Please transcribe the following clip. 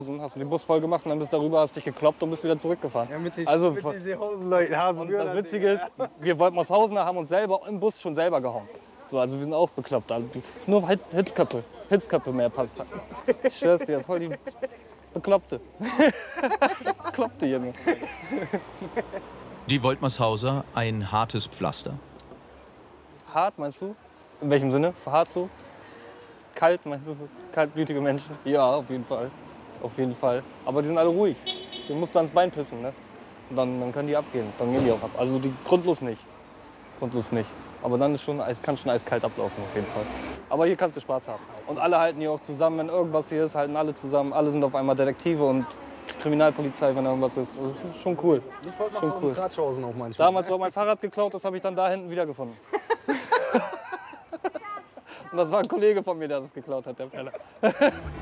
Hast du den Bus voll gemacht und dann bist du darüber, hast dich gekloppt und bist wieder zurückgefahren. Ja, mit den Und Hosenleuten, das Witzige ist, wir Woltmershausener haben uns selber im Bus schon selber gehauen. So, also wir sind auch bekloppt. Also nur Hitzköpfe mehr passt. Ich schwör's dir, voll die Bekloppte. Bekloppte Junge. Die Woltmershauser ein hartes Pflaster. Hart, meinst du? In welchem Sinne? Hart so? Kalt, meinst du so? Kaltblütige Menschen? Ja, auf jeden Fall. Auf jeden Fall. Aber die sind alle ruhig. Die musst du ans Bein pissen, ne? Und dann können die abgehen. Dann gehen die auch ab. Also die grundlos nicht. Grundlos nicht. Aber dann ist kann schon eiskalt ablaufen, auf jeden Fall. Aber hier kannst du Spaß haben. Und alle halten hier auch zusammen. Wenn irgendwas hier ist, halten alle zusammen. Alle sind auf einmal Detektive und Kriminalpolizei, wenn irgendwas ist. Also, schon cool. Ich wollte Schon mal cool. Gratschaußen auch manchmal. Damals war mein Fahrrad geklaut, das habe ich dann da hinten wiedergefunden. Und das war ein Kollege von mir, der das geklaut hat, der Penner.